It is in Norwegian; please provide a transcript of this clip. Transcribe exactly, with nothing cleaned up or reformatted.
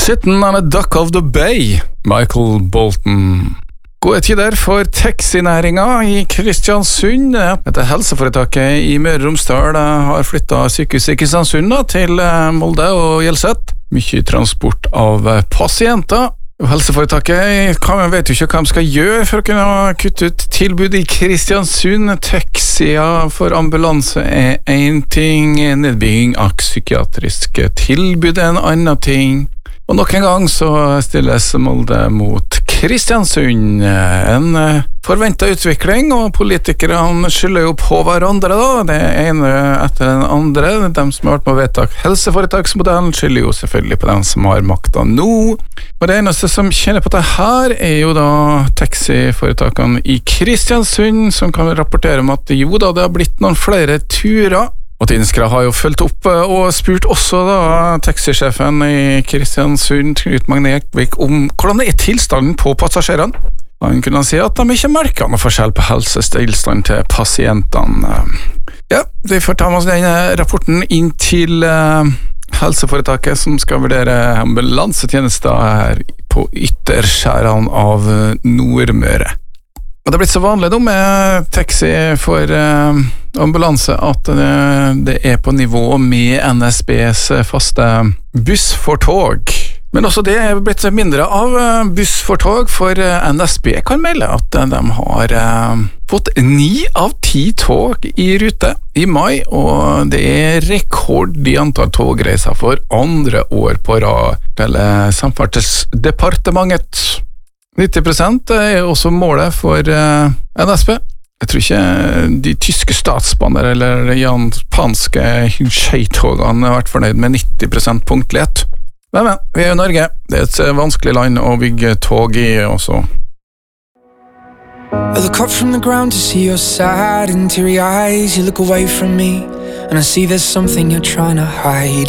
Sitting on a Dock of the Bay, Michael Bolton. Gode tider for taxinæringa i Kristiansund. Dette helseforetaket i Møre og Romsdal har flyttet sykehuset i Kristiansund da, til Molde og Hjelset. Mye transport av pasienter. Helseforetaket kan, vet jo ikke hva de skal gjøre for å kunne kutte ut tilbud i Kristiansund. Taxier for ambulanse er en ting, nedbygging av psykiatriske tilbud er en annen ting. Og nok en gang så stilles Molde mot Kristiansund. En forventet utvikling, og politikerne skylder jo på hverandre da. Det ene etter den andre. De som har vært med å vedta helseforetaksmodellen skylder jo selvfølgelig på dem som har makta nå. Og det eneste som kjenner på det her er jo da taxiforetakene i Kristiansund, som kan rapportere om at jo da, det har blitt noen flere turer. Og Tinskra har jo følt opp og spurt også da taxisjefen i Kristiansund, Knut Magne Ekvik, om hvordan er tilstanden på passasjerene. Han kunne si at de ikke merker noe forskjell på helsetilstand til pasientene. Ja, vi får ta med oss denne rapporten inn til uh, helseforetaket som skal vurdere ambulansetjenester her på ytterskjærene av Nordmøre. Og det er blitt så vanlig da med taxi for uh, ambulanse at uh, det er på nivå med N S B's faste buss for tog. Men også det er blitt mindre av uh, buss for tog, for uh, N S B kan melde at uh, de har uh, fått ni av ti tog i rute i mai, og det er rekord i antall togreiser for andre år på rad til uh, Samferdselsdepartementet. nitti prosent er også målet for uh, N S B. Jeg tror ikke de tyske statsbaner eller de japanske skjeitogene har vært fornøyd med nitti prosent punktlighet. Men, men, vi er jo Norge. Det er et vanskelig land å bygge tog i også. I look up from the ground to see your sad and teary eyes. You look away from me and I see there's something you're trying to hide.